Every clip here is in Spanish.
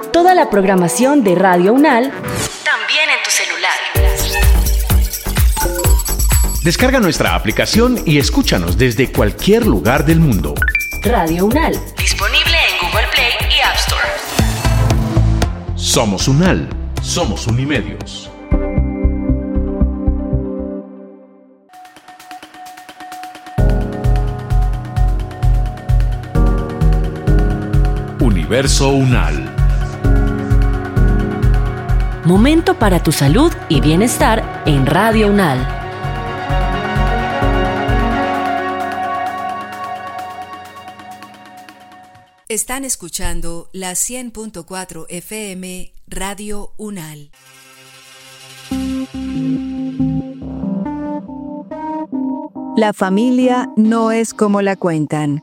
toda la programación de Radio UNAL, también en tu celular. Descarga nuestra aplicación y escúchanos desde cualquier lugar del mundo. Radio UNAL, disponible en Google Play y App Store. Somos UNAL, somos Unimedios. Universo UNAL. Momento para tu salud y bienestar en Radio UNAL. Están escuchando la 100.4 FM Radio UNAL. La familia no es como la cuentan.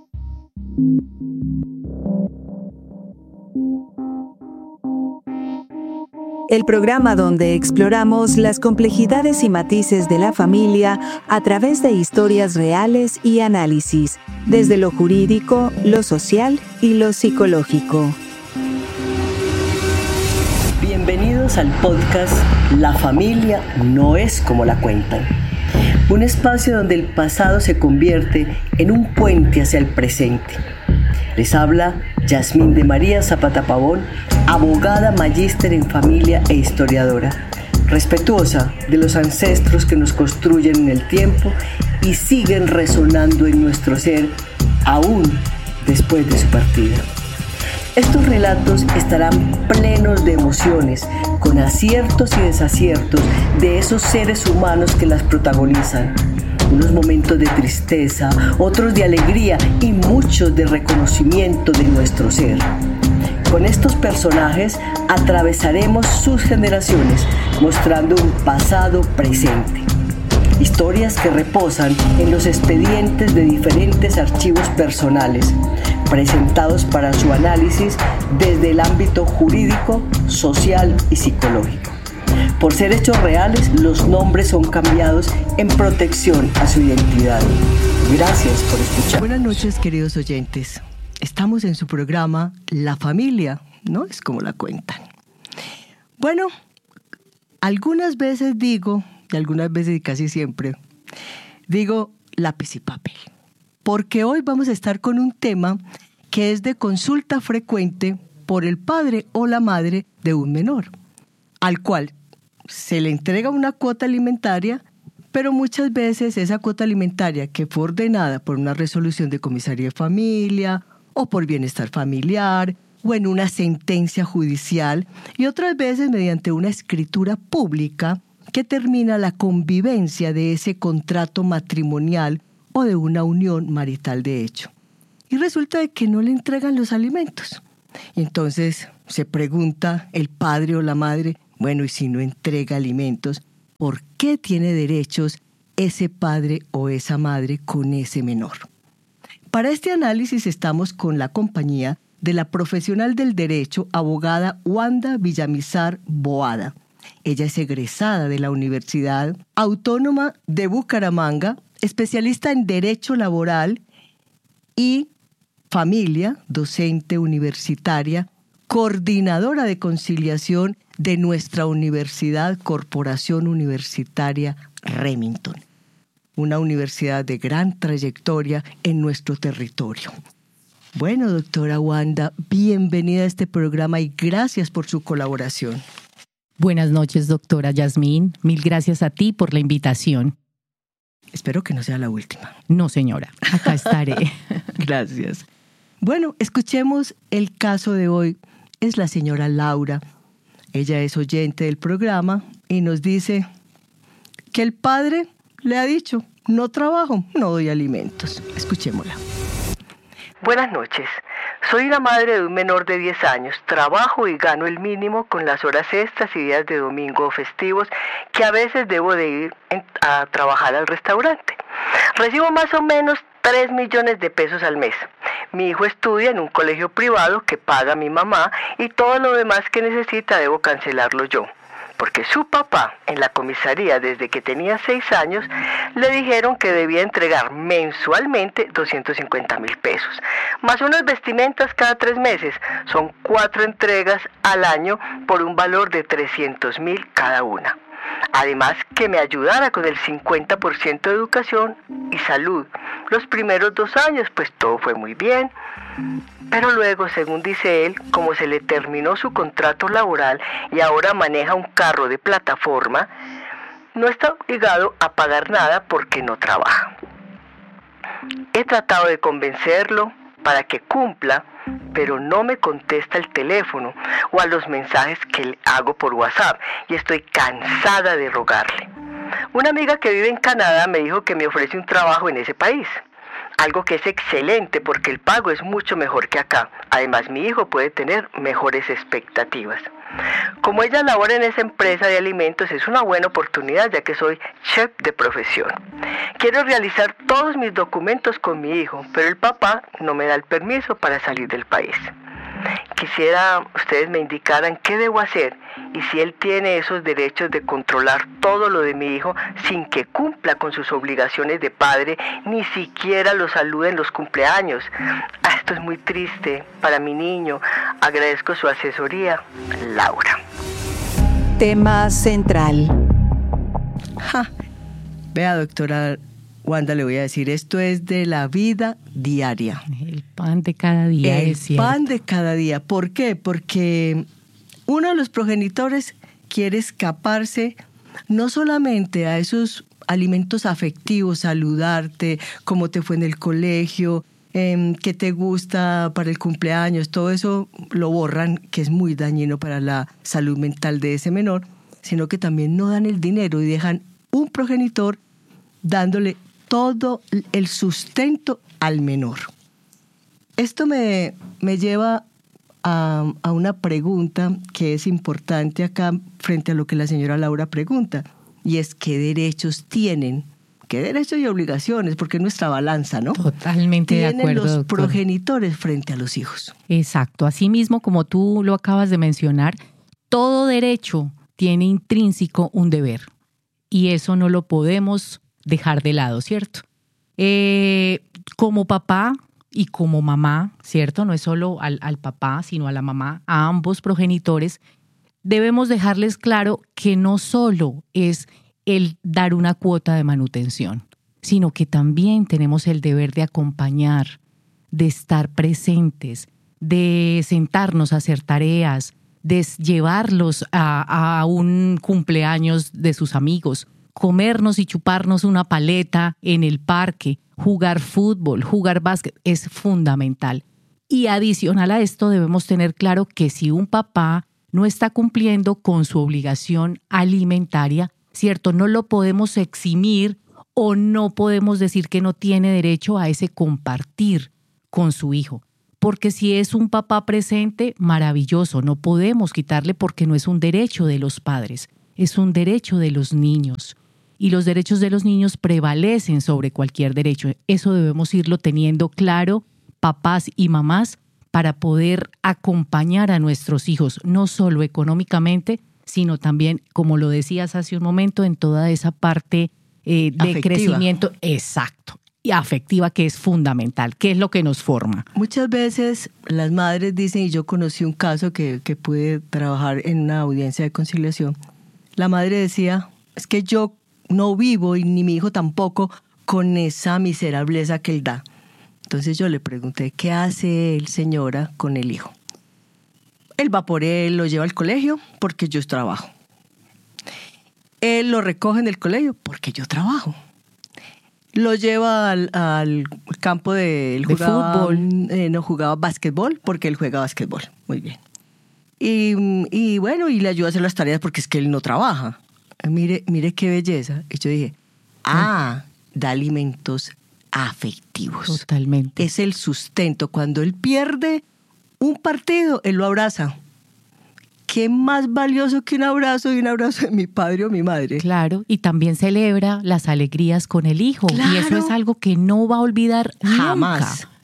El programa donde exploramos las complejidades y matices de la familia a través de historias reales y análisis, desde lo jurídico, lo social y lo psicológico. Bienvenidos al podcast La familia no es como la cuentan. Un espacio donde el pasado se convierte en un puente hacia el presente. Les habla Yasmín de María Zapata Pavón, abogada, magíster en familia e historiadora, respetuosa de los ancestros que nos construyen en el tiempo y siguen resonando en nuestro ser aún después de su partida. Estos relatos estarán plenos de emociones, con aciertos y desaciertos de esos seres humanos que las protagonizan. Unos momentos de tristeza, otros de alegría y muchos de reconocimiento de nuestro ser. Con estos personajes atravesaremos sus generaciones, mostrando un pasado presente. Historias que reposan en los expedientes de diferentes archivos personales, presentados para su análisis desde el ámbito jurídico, social y psicológico. Por ser hechos reales, los nombres son cambiados en protección a su identidad. Gracias por escuchar. Buenas noches, queridos oyentes. Estamos en su programa La familia no es como la cuentan. Bueno, algunas veces digo, y algunas veces y casi siempre, digo lápiz y papel. Porque hoy vamos a estar con un tema que es de consulta frecuente por el padre o la madre de un menor, al cual se le entrega una cuota alimentaria, pero muchas veces esa cuota alimentaria que fue ordenada por una resolución de comisaría de familia o por bienestar familiar o en una sentencia judicial y otras veces mediante una escritura pública que termina la convivencia de ese contrato matrimonial o de una unión marital de hecho. Y resulta de que no le entregan los alimentos. Entonces se pregunta el padre o la madre, bueno, y si no entrega alimentos, ¿por qué tiene derechos ese padre o esa madre con ese menor? Para este análisis estamos con la compañía de la profesional del derecho, abogada Wanda Villamizar Boada. Ella es egresada de la Universidad Autónoma de Bucaramanga, especialista en Derecho Laboral y Familia, docente universitaria, coordinadora de conciliación de nuestra universidad, Corporación Universitaria Remington, una universidad de gran trayectoria en nuestro territorio. Bueno, doctora Wanda, bienvenida a este programa y gracias por su colaboración. Buenas noches, doctora Yasmín. Mil gracias a ti por la invitación. Espero que no sea la última. No, señora, acá estaré. Gracias. Bueno, escuchemos el caso de hoy. Es la señora Laura. Ella es oyente del programa y nos dice que el padre le ha dicho, no trabajo, no doy alimentos. Escuchémosla. Buenas noches. Soy la madre de un menor de 10 años. Trabajo y gano el mínimo con las horas extras y días de domingo o festivos que a veces debo de ir a trabajar al restaurante. Recibo más o menos 3 millones de pesos al mes. Mi hijo estudia en un colegio privado que paga mi mamá y todo lo demás que necesita debo cancelarlo yo. porque su papá en la comisaría desde que tenía 6 años le dijeron que debía entregar mensualmente 250.000 pesos, más unas vestimentas cada 3 meses. Son 4 entregas al año por un valor de 300.000 cada una. Además, que me ayudara con el 50% de educación y salud. Los primeros 2 años, pues todo fue muy bien. Pero luego, según dice él, como se le terminó su contrato laboral y ahora maneja un carro de plataforma, no está obligado a pagar nada porque no trabaja. He tratado de convencerlo para que cumpla, pero no me contesta el teléfono o a los mensajes que le hago por WhatsApp y estoy cansada de rogarle. Una amiga que vive en Canadá me dijo que me ofrece un trabajo en ese país, algo que es excelente porque el pago es mucho mejor que acá. Además, mi hijo puede tener mejores expectativas. Como ella labora en esa empresa de alimentos, es una buena oportunidad ya que soy chef de profesión. Quiero realizar todos mis documentos con mi hijo, pero el papá no me da el permiso para salir del país. Quisiera ustedes me indicaran qué debo hacer y si él tiene esos derechos de controlar todo lo de mi hijo sin que cumpla con sus obligaciones de padre, ni siquiera lo salude en los cumpleaños. Esto es muy triste para mi niño. Agradezco su asesoría, Laura. Tema central. Vea, doctora Wanda, le voy a decir, esto es de la vida diaria. El pan de cada día, es cierto. El pan de cada día. ¿Por qué? Porque uno de los progenitores quiere escaparse no solamente a esos alimentos afectivos, saludarte, cómo te fue en el colegio, qué te gusta para el cumpleaños, todo eso lo borran, que es muy dañino para la salud mental de ese menor, sino que también no dan el dinero y dejan un progenitor dándole todo el sustento al menor. Esto me lleva a una pregunta que es importante acá frente a lo que la señora Laura pregunta, y es ¿qué derechos tienen? ¿Qué derechos y obligaciones? Porque es nuestra balanza, ¿no? Totalmente de acuerdo, tienen los doctor. progenitores frente a los hijos. Exacto. Asimismo, como tú lo acabas de mencionar, todo derecho tiene intrínseco un deber, y eso no lo podemos dejar de lado, ¿cierto? Como papá y como mamá, ¿cierto? No es solo al papá, sino a la mamá, a ambos progenitores, debemos dejarles claro que no solo es el dar una cuota de manutención, sino que también tenemos el deber de acompañar, de estar presentes, de sentarnos a hacer tareas, de llevarlos a un cumpleaños de sus amigos, comernos y chuparnos una paleta en el parque, jugar fútbol, jugar básquet, es fundamental. Y adicional a esto debemos tener claro que si un papá no está cumpliendo con su obligación alimentaria, ¿cierto? No lo podemos eximir o no podemos decir que no tiene derecho a ese compartir con su hijo. Porque si es un papá presente, maravilloso, no podemos quitarle porque no es un derecho de los padres, es un derecho de los niños. Y los derechos de los niños prevalecen sobre cualquier derecho. Eso debemos irlo teniendo claro, papás y mamás, para poder acompañar a nuestros hijos, no solo económicamente, sino también, como lo decías hace un momento, en toda esa parte de afectiva. Crecimiento, exacto, y afectiva, que es fundamental, que es lo que nos forma. Muchas veces las madres dicen, y yo conocí un caso que pude trabajar en una audiencia de conciliación, la madre decía, es que yo no vivo y ni mi hijo tampoco con esa miserableza que él da. Entonces yo le pregunté, ¿qué hace él, señora, con el hijo? Él va por él, lo lleva al colegio porque yo trabajo. Él lo recoge en el colegio porque yo trabajo. Lo lleva al campo de fútbol. No jugaba básquetbol porque él juega básquetbol. Muy bien. Y bueno, y le ayuda a hacer las tareas porque es que él no trabaja. Mire qué belleza. Y yo dije, da alimentos afectivos. Totalmente. Es el sustento. Cuando él pierde un partido, él lo abraza. ¿Qué más valioso que un abrazo y un abrazo de mi padre o mi madre? Claro, y también celebra las alegrías con el hijo. Claro. Y eso es algo que no va a olvidar Jamás.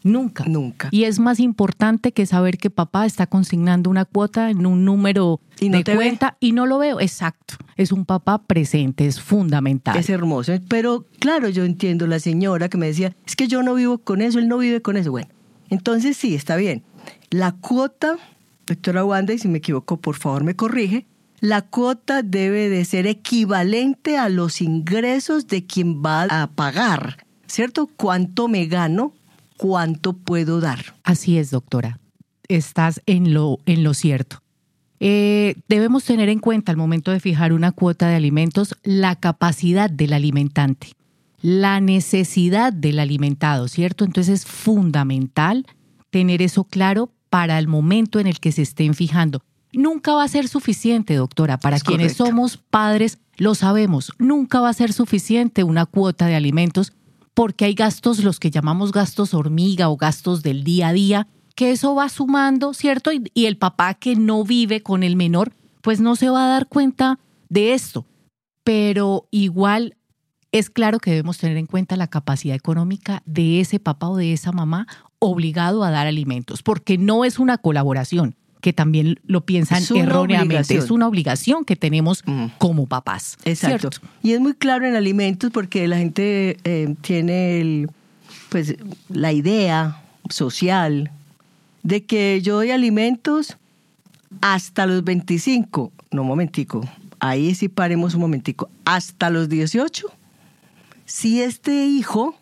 Nunca. Nunca. Y es más importante que saber que papá está consignando una cuota en un número de cuenta y no lo veo. Exacto. Es un papá presente, es fundamental. Es hermoso. Pero claro, yo entiendo la señora que me decía, es que yo no vivo con eso, él no vive con eso. Bueno, entonces sí, está bien. La cuota, doctora Wanda, y si me equivoco, por favor me corrige, la cuota debe de ser equivalente a los ingresos de quien va a pagar, ¿cierto? ¿Cuánto me gano? ¿Cuánto puedo dar? Así es, doctora. Estás en lo cierto. Debemos tener en cuenta al momento de fijar una cuota de alimentos la capacidad del alimentante, la necesidad del alimentado, ¿cierto? Entonces es fundamental tener eso claro para el momento en el que se estén fijando. Nunca va a ser suficiente, doctora. Para quienes somos padres, lo sabemos. Nunca va a ser suficiente una cuota de alimentos porque hay gastos, los que llamamos gastos hormiga o gastos del día a día, que eso va sumando, ¿cierto? Y el papá que no vive con el menor, pues no se va a dar cuenta de esto. Pero igual es claro que debemos tener en cuenta la capacidad económica de ese papá o de esa mamá obligado a dar alimentos, porque no es una colaboración, que también lo piensan erróneamente. Es una obligación que tenemos como papás. Exacto. ¿Cierto? Y es muy claro en alimentos porque la gente tiene la idea social de que yo doy alimentos hasta los 25. No, un momentico. Ahí sí paremos un momentico. Hasta los 18, si este hijo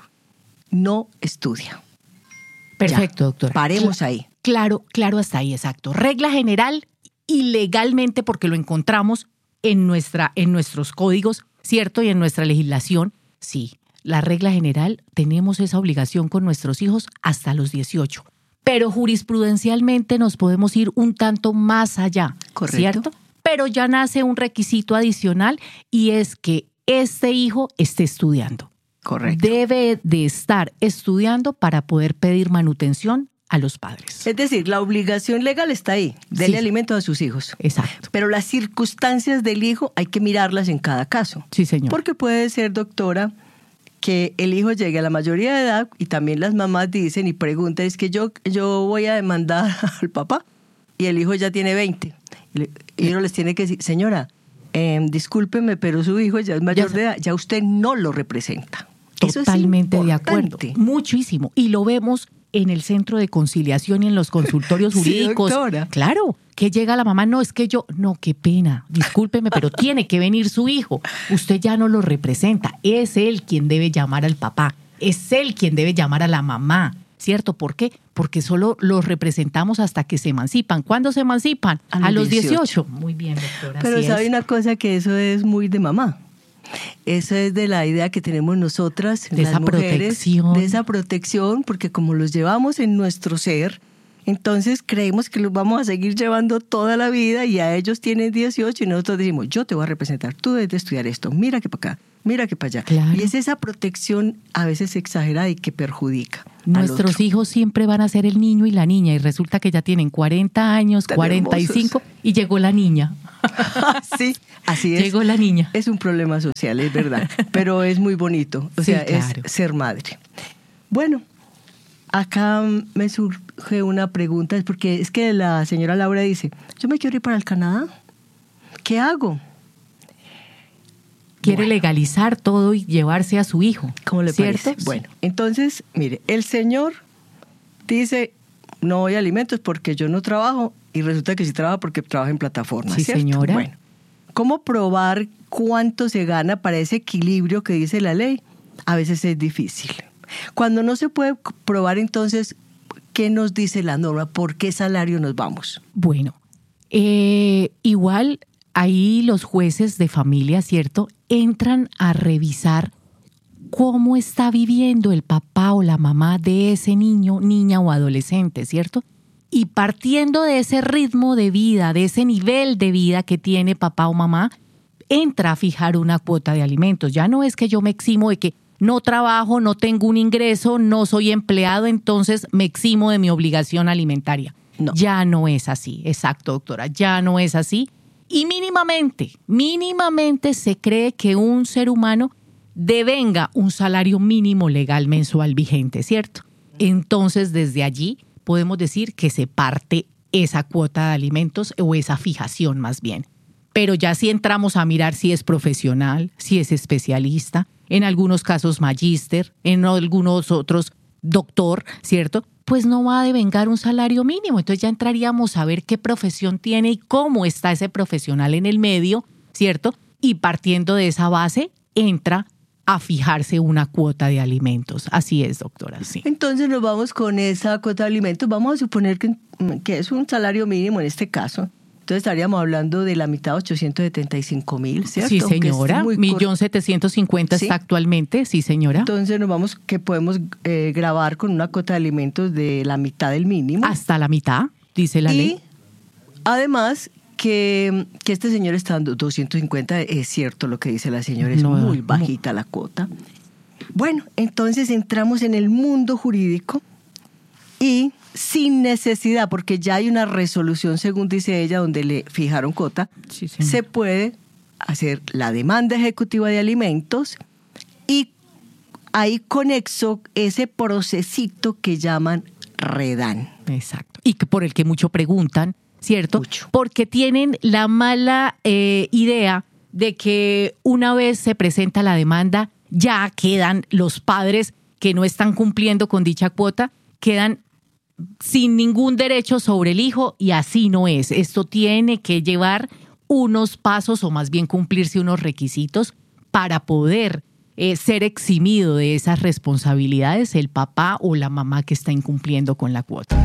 no estudia. Perfecto, doctora. Paremos ahí. Claro, hasta ahí, exacto. Regla general y legalmente, porque lo encontramos en nuestros códigos, ¿cierto? Y en nuestra legislación, sí. La regla general, tenemos esa obligación con nuestros hijos hasta los 18. Pero jurisprudencialmente nos podemos ir un tanto más allá, correcto, ¿cierto? Pero ya nace un requisito adicional y es que este hijo esté estudiando. Correcto. Debe de estar estudiando para poder pedir manutención a los padres. Es decir, la obligación legal está ahí, darle alimentos a sus hijos. Exacto. Pero las circunstancias del hijo hay que mirarlas en cada caso. Sí, señor. Porque puede ser, doctora, que el hijo llegue a la mayoría de edad y también las mamás dicen y preguntan, es que yo voy a demandar al papá y el hijo ya tiene 20. Y uno les tiene que decir, señora, discúlpeme, pero su hijo ya es mayor de edad, ya usted no lo representa. Totalmente de acuerdo. Muchísimo. Y lo vemos en el centro de conciliación y en los consultorios jurídicos. Sí, doctora. Claro, que llega la mamá, no, es que no, qué pena, discúlpeme, pero tiene que venir su hijo. Usted ya no lo representa, es él quien debe llamar al papá, es él quien debe llamar a la mamá, ¿cierto? ¿Por qué? Porque solo los representamos hasta que se emancipan. ¿Cuándo se emancipan? A los 18. Muy bien, doctora. Pero ¿sabe una cosa? Que eso es muy de mamá. Eso es de la idea que tenemos nosotras, de las esa mujeres, protección. De esa protección, porque como los llevamos en nuestro ser, entonces creemos que los vamos a seguir llevando toda la vida y a ellos tienen 18 y nosotros decimos, yo te voy a representar, tú debes de estudiar esto, mira que para acá, mira que para allá. Claro. Y es esa protección a veces exagerada y que perjudica. Nuestros hijos siempre van a ser el niño y la niña y resulta que ya tienen 40 años, tan 45 hermosos. Y llegó la niña. Sí, así es. Llegó la niña. Es un problema social, es verdad, pero es muy bonito, o sea, claro. Es ser madre. Bueno, acá me surge una pregunta, porque es que la señora Laura dice, yo me quiero ir para el Canadá, ¿qué hago? Quiere legalizar todo y llevarse a su hijo. ¿Cómo le ¿cierto? parece? Bueno, entonces, mire, el señor dice, no voy a alimentos porque yo no trabajo, y resulta que sí trabaja porque trabaja en plataformas, sí, ¿cierto? Señora. Bueno, ¿cómo probar cuánto se gana para ese equilibrio que dice la ley? A veces es difícil. Cuando no se puede probar, entonces, ¿qué nos dice la norma? ¿Por qué salario nos vamos? Bueno, igual ahí los jueces de familia, ¿cierto?, entran a revisar cómo está viviendo el papá o la mamá de ese niño, niña o adolescente, ¿cierto? Y partiendo de ese ritmo de vida, de ese nivel de vida que tiene papá o mamá, entra a fijar una cuota de alimentos. Ya no es que yo me eximo de que no trabajo, no tengo un ingreso, no soy empleado, entonces me eximo de mi obligación alimentaria. No. Ya no es así. Exacto, doctora, ya no es así. Y mínimamente se cree que un ser humano devenga un salario mínimo legal mensual vigente, ¿cierto? entonces desde allí podemos decir que se parte esa cuota de alimentos o esa fijación más bien. Pero ya si entramos a mirar si es profesional, si es especialista, en algunos casos magíster, en algunos otros doctor, ¿cierto? Pues no va a devengar un salario mínimo. Entonces ya entraríamos a ver qué profesión tiene y cómo está ese profesional en el medio, ¿cierto? Y partiendo de esa base, entra a fijarse una cuota de alimentos. Así es, doctora. Sí. Entonces nos vamos con esa cuota de alimentos. Vamos a suponer que es un salario mínimo en este caso. Entonces estaríamos hablando de la mitad, 875,000, ¿cierto? Sí, señora. 1.750.000 ¿sí? está actualmente, sí, señora. Entonces nos vamos, que podemos grabar con una cuota de alimentos de la mitad del mínimo. Hasta la mitad, dice la ley. Y además que este señor está dando 250, es cierto lo que dice la señora, es muy bajita la cuota. Bueno, entonces entramos en el mundo jurídico y sin necesidad, porque ya hay una resolución, según dice ella, donde le fijaron cuota, sí, se puede hacer la demanda ejecutiva de alimentos y ahí conexo ese procesito que llaman REDAN. Exacto. Y por el que mucho preguntan, ¿cierto? Mucho. Porque tienen la mala idea de que una vez se presenta la demanda, ya quedan los padres que no están cumpliendo con dicha cuota, quedan sin ningún derecho sobre el hijo, y así no es. Esto tiene que llevar unos pasos o más bien cumplirse unos requisitos para poder ser eximido de esas responsabilidades el papá o la mamá que está incumpliendo con la cuota.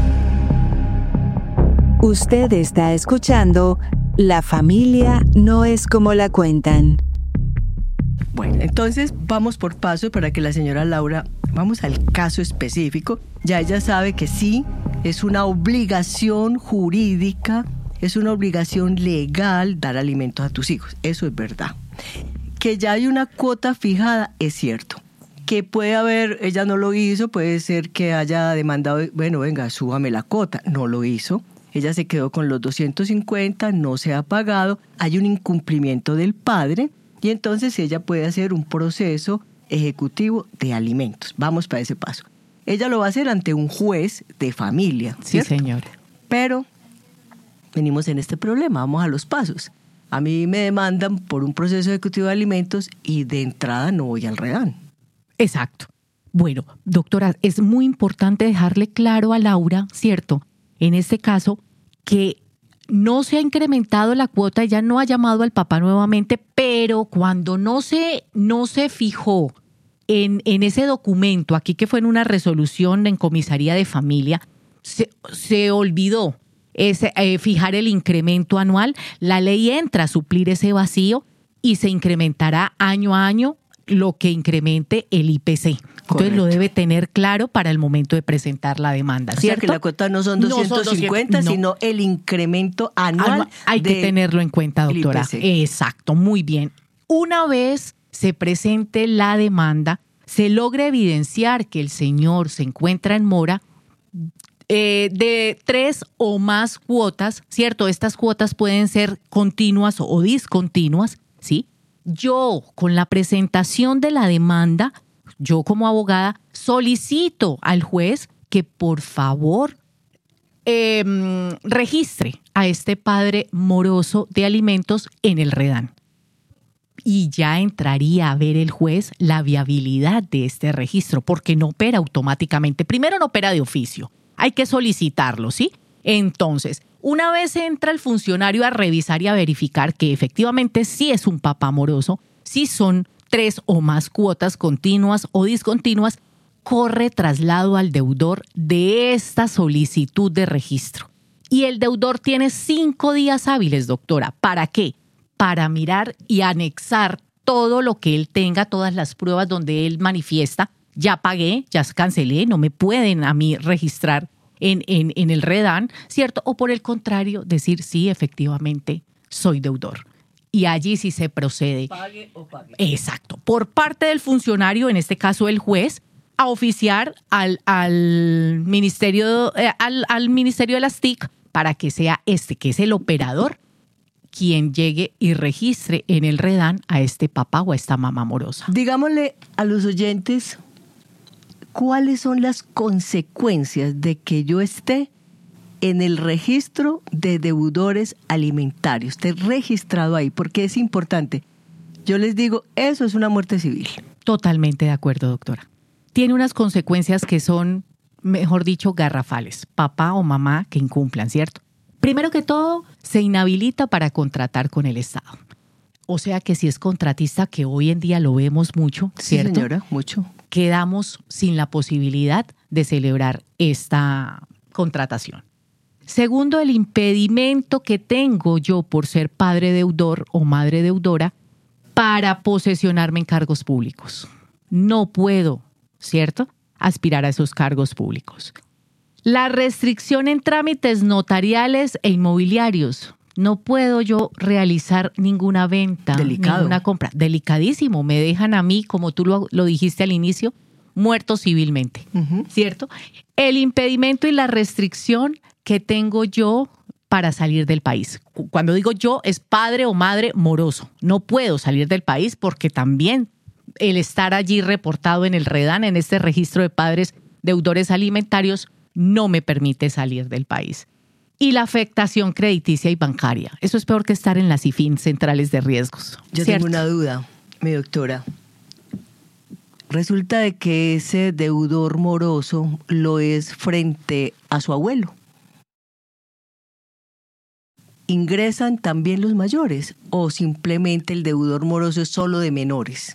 Usted está escuchando La familia no es como la cuentan. Bueno, entonces vamos por paso para que la señora Laura, vamos al caso específico. Ya ella sabe que sí, es una obligación jurídica, es una obligación legal dar alimentos a tus hijos. Eso es verdad. Que ya hay una cuota fijada, es cierto. Que puede haber, ella no lo hizo, puede ser que haya demandado, bueno, venga, súbame la cuota. No lo hizo. Ella se quedó con los 250, no se ha pagado. Hay un incumplimiento del padre. Y entonces ella puede hacer un proceso ejecutivo de alimentos. Vamos para ese paso. Ella lo va a hacer ante un juez de familia, ¿cierto? Sí, señora. Pero venimos en este problema, vamos a los pasos. A mí me demandan por un proceso ejecutivo de alimentos y de entrada no voy al REDAN. Exacto. Bueno, doctora, es muy importante dejarle claro a Laura, ¿cierto? En este caso, que no se ha incrementado la cuota, ella no ha llamado al papá nuevamente, pero cuando no se fijó en ese documento, aquí que fue en una resolución en comisaría de familia, se olvidó fijar el incremento anual, la ley entra a suplir ese vacío y se incrementará año a año lo que incremente el IPC. Entonces Correcto. Lo debe tener claro para el momento de presentar la demanda, ¿cierto? O sea que la cuota no son 250, no. sino el incremento anual. Hay que tenerlo en cuenta, doctora. Exacto, muy bien. Una vez se presente la demanda, se logra evidenciar que el señor se encuentra en mora de 3 o más cuotas, ¿cierto? Estas cuotas pueden ser continuas o discontinuas, ¿sí? Yo, con la presentación de la demanda, yo como abogada solicito al juez que por favor registre a este padre moroso de alimentos en el REDAN. Y ya entraría a ver el juez la viabilidad de este registro, porque no opera automáticamente. Primero, no opera de oficio. Hay que solicitarlo, ¿sí? Entonces, una vez entra el funcionario a revisar y a verificar que efectivamente sí es un papá moroso, sí son 3 o más cuotas continuas o discontinuas, corre traslado al deudor de esta solicitud de registro. Y el deudor tiene 5 días hábiles, doctora. ¿Para qué? Para mirar y anexar todo lo que él tenga, todas las pruebas donde él manifiesta, ya pagué, ya cancelé, no me pueden a mí registrar en el REDAN, ¿cierto? O por el contrario, decir sí, efectivamente, soy deudor. Y allí sí se procede. Pague o pague. Exacto. Por parte del funcionario, en este caso el juez, a oficiar al ministerio de las TIC para que sea que es el operador, quien llegue y registre en el REDAN a este papá o a esta mamá morosa. Digámosle a los oyentes ¿cuáles son las consecuencias de que yo esté en el registro de deudores alimentarios? Esté registrado ahí, porque es importante. Yo les digo, eso es una muerte civil. Totalmente de acuerdo, doctora. Tiene unas consecuencias que son, mejor dicho, garrafales. Papá o mamá que incumplan, ¿cierto? Primero que todo, se inhabilita para contratar con el Estado. O sea que si es contratista, que hoy en día lo vemos mucho, ¿cierto? Sí, señora, mucho. Quedamos sin la posibilidad de celebrar esta contratación. Segundo, el impedimento que tengo yo por ser padre deudor o madre deudora para posesionarme en cargos públicos. No puedo, ¿cierto?, aspirar a esos cargos públicos. La restricción en trámites notariales e inmobiliarios. No puedo yo realizar ninguna venta, ninguna compra. Delicadísimo. Me dejan a mí, como tú lo dijiste al inicio, muerto civilmente, ¿cierto? El impedimento y la restricción que tengo yo para salir del país. Cuando digo yo, es padre o madre moroso. No puedo salir del país porque también el estar allí reportado en el REDAN, en este registro de padres deudores alimentarios, no me permite salir del país. Y la afectación crediticia y bancaria. Eso es peor que estar en las CIFIN, centrales de riesgos. Yo ¿cierto? tengo una duda, mi doctora. Resulta de que ese deudor moroso lo es frente a su abuelo. ¿Ingresan también los mayores o simplemente el deudor moroso es solo de menores?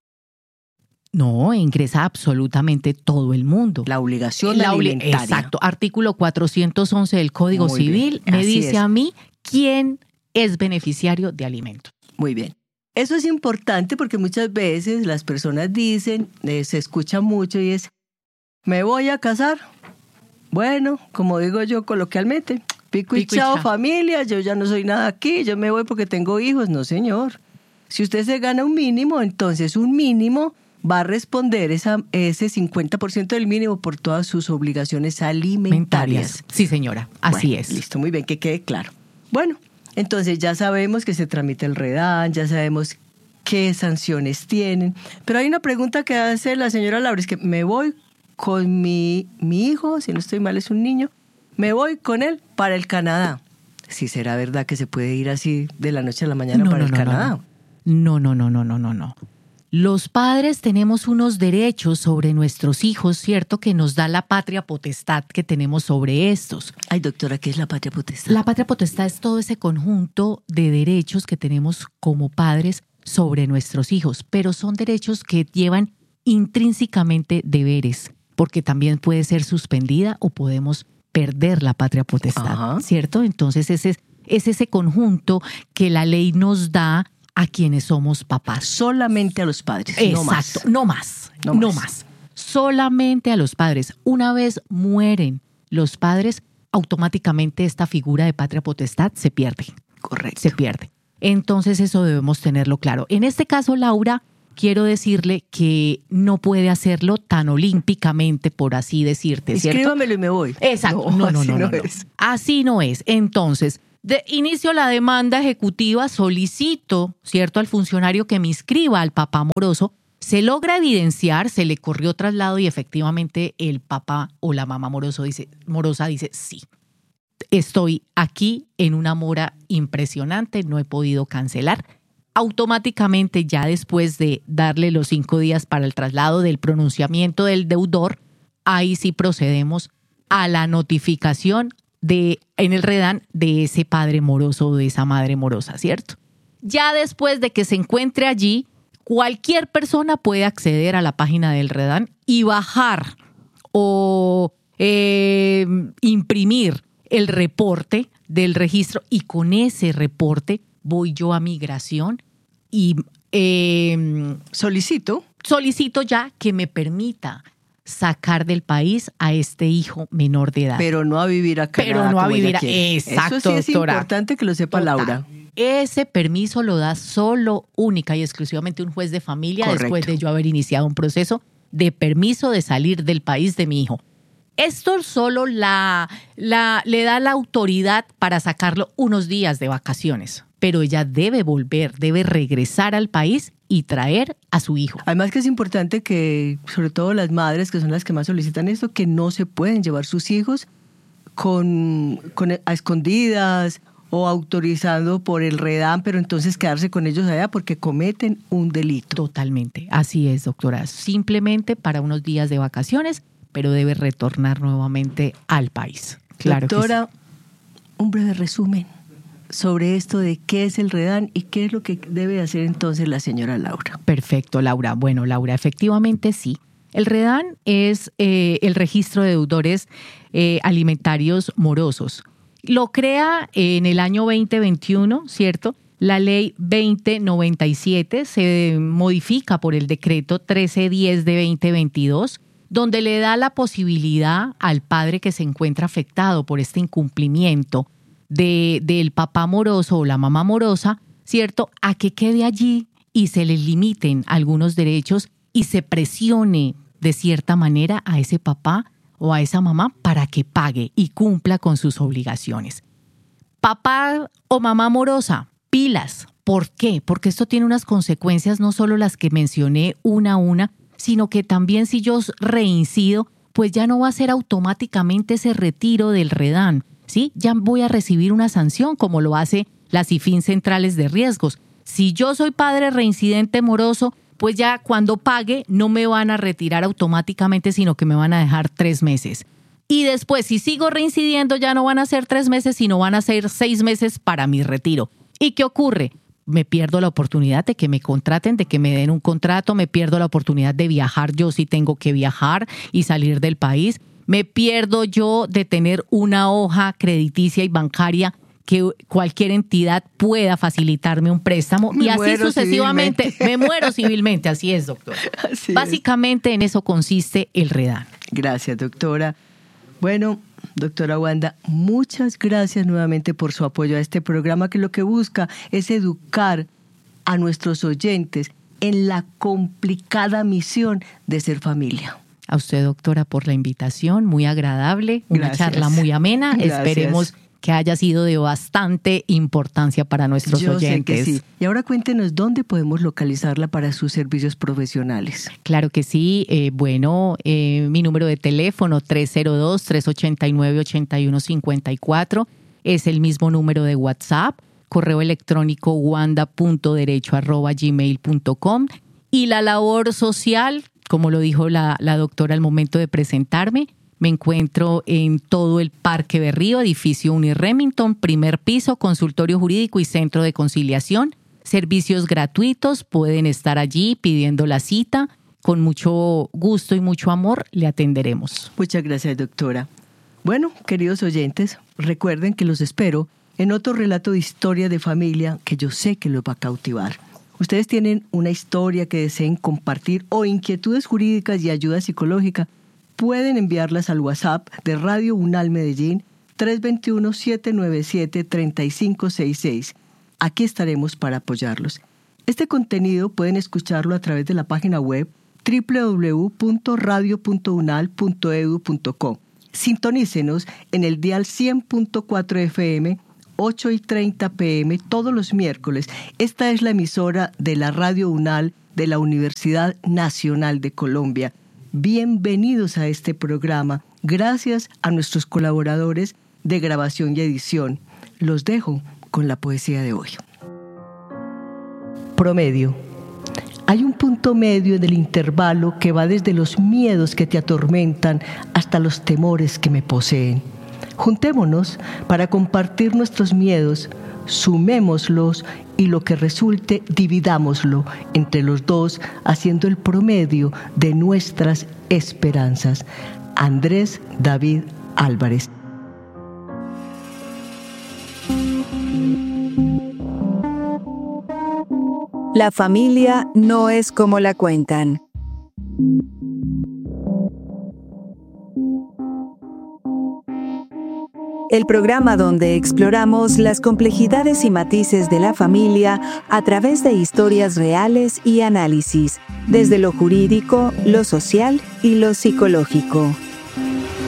No, ingresa absolutamente todo el mundo. La obligación alimentaria. Exacto. Artículo 411 del Código Muy Civil bien. me Así dice es. a mí quién es beneficiario de alimentos. Muy bien. Eso es importante porque muchas veces las personas dicen, se escucha mucho y es, ¿me voy a casar? Bueno, como digo yo coloquialmente, pico y chao familia, yo ya no soy nada aquí, yo me voy porque tengo hijos. No, señor. Si usted se gana un mínimo, entonces un mínimo va a responder ese 50% del mínimo por todas sus obligaciones alimentarias. Sí, señora, así Bueno, es. Listo, muy bien, que quede claro. Bueno, entonces ya sabemos que se tramita el REDAN, ya sabemos qué sanciones tienen, pero hay una pregunta que hace la señora Laura, es que me voy con mi hijo, si no estoy mal es un niño, me voy con él para el Canadá. ¿Sí será verdad que se puede ir así de la noche a la mañana para el Canadá? No. Los padres tenemos unos derechos sobre nuestros hijos, ¿cierto? Que nos da la patria potestad que tenemos sobre estos. Ay, doctora, ¿qué es la patria potestad? La patria potestad es todo ese conjunto de derechos que tenemos como padres sobre nuestros hijos, pero son derechos que llevan intrínsecamente deberes, porque también puede ser suspendida o podemos perder la patria potestad, Ajá. ¿cierto? Entonces es ese conjunto que la ley nos da a quienes somos papás. Solamente a los padres, Exacto, no más. Solamente a los padres. Una vez mueren los padres, automáticamente esta figura de patria potestad se pierde. Correcto. Se pierde. Entonces eso debemos tenerlo claro. En este caso, Laura, quiero decirle que no puede hacerlo tan olímpicamente, por así decirte, ¿cierto? Escríbamelo y me voy. Exacto. No. Es. Así no es. Entonces, de inicio la demanda ejecutiva, solicito, ¿cierto?, al funcionario que me inscriba al papá moroso. Se logra evidenciar, se le corrió traslado y efectivamente el papá o la mamá morosa dice sí. Estoy aquí en una mora impresionante, no he podido cancelar. Automáticamente, ya después de darle los 5 días para el traslado del pronunciamiento del deudor, ahí sí procedemos a la notificación en el REDAN de ese padre moroso o de esa madre morosa, ¿cierto? Ya después de que se encuentre allí, cualquier persona puede acceder a la página del REDAN y bajar o imprimir el reporte del registro, y con ese reporte voy yo a migración y solicito ya que me permita sacar del país a este hijo menor de edad. Pero no a vivir acá. Exacto, eso sí es doctora. importante que lo sepa Laura. Ese permiso lo da solo, única y exclusivamente un juez de familia. Correcto. Después de yo haber iniciado un proceso de permiso de salir del país de mi hijo. Esto solo le da la autoridad para sacarlo unos días de vacaciones, pero ella debe regresar al país y traer a su hijo. Además que es importante que, sobre todo las madres, que son las que más solicitan esto, que no se pueden llevar sus hijos a escondidas o autorizando por el REDAM, pero entonces quedarse con ellos allá porque cometen un delito. Totalmente, así es, doctora. Simplemente para unos días de vacaciones, pero debe retornar nuevamente al país. Claro, doctora, que sí. Un breve resumen sobre esto de qué es el REDAM y qué es lo que debe hacer entonces la señora Laura. Perfecto, Laura. Bueno, Laura, efectivamente sí. El REDAM es el registro de deudores alimentarios morosos. Lo crea en el año 2021, ¿cierto? La ley 2097 se modifica por el decreto 1310 de 2022, donde le da la posibilidad al padre que se encuentra afectado por este incumplimiento del papá moroso o la mamá morosa, ¿cierto?, a que quede allí y se le limiten algunos derechos y se presione de cierta manera a ese papá o a esa mamá para que pague y cumpla con sus obligaciones. Papá o mamá morosa, pilas. ¿Por qué? Porque esto tiene unas consecuencias, no solo las que mencioné una a una, sino que también si yo reincido, pues ya no va a ser automáticamente ese retiro del REDAM, ¿sí? Ya voy a recibir una sanción como lo hace las CIFIN centrales de riesgos. Si yo soy padre reincidente moroso, pues ya cuando pague no me van a retirar automáticamente, sino que me van a dejar 3 meses. Y después, si sigo reincidiendo, ya no van a ser 3 meses, sino van a ser 6 meses para mi retiro. ¿Y qué ocurre? Me pierdo la oportunidad de que me contraten, de que me den un contrato, me pierdo la oportunidad de viajar yo si tengo que viajar y salir del país, me pierdo yo de tener una hoja crediticia y bancaria que cualquier entidad pueda facilitarme un préstamo y así sucesivamente. Me muero civilmente, así es, doctora. Así Básicamente en eso consiste el REDAM. Gracias, doctora. Bueno, doctora Wanda, muchas gracias nuevamente por su apoyo a este programa que lo que busca es educar a nuestros oyentes en la complicada misión de ser familia. A usted, doctora, por la invitación, muy agradable, una charla muy amena. Gracias. Esperemos que haya sido de bastante importancia para nuestros oyentes. Sé que sí. Y ahora cuéntenos dónde podemos localizarla para sus servicios profesionales. Claro que sí. Mi número de teléfono 302-389-8154 es el mismo número de WhatsApp, correo electrónico wanda.derecho@gmail.com y la labor social, como lo dijo la doctora al momento de presentarme. Me encuentro en todo el Parque Berrío, edificio Uniremington, primer piso, consultorio jurídico y centro de conciliación. Servicios gratuitos, pueden estar allí pidiendo la cita. Con mucho gusto y mucho amor le atenderemos. Muchas gracias, doctora. Bueno, queridos oyentes, recuerden que los espero en otro relato de historia de familia que yo sé que los va a cautivar. Ustedes tienen una historia que deseen compartir o inquietudes jurídicas y ayuda psicológica, pueden enviarlas al WhatsApp de Radio UNAL Medellín 321-797-3566. Aquí estaremos para apoyarlos. Este contenido pueden escucharlo a través de la página web www.radio.unal.edu.co. Sintonícenos en el dial 100.4 FM, 8:30 p.m. todos los miércoles. Esta es la emisora de la Radio UNAL de la Universidad Nacional de Colombia. Bienvenidos a este programa. Gracias a nuestros colaboradores de grabación y edición. Los dejo con la poesía de hoy. Promedio. Hay un punto medio en el intervalo que va desde los miedos que te atormentan hasta los temores que me poseen. Juntémonos para compartir nuestros miedos, sumémoslos y lo que resulte dividámoslo entre los dos, haciendo el promedio de nuestras esperanzas. Andrés David Álvarez. La familia no es como la cuentan. El programa donde exploramos las complejidades y matices de la familia a través de historias reales y análisis, desde lo jurídico, lo social y lo psicológico.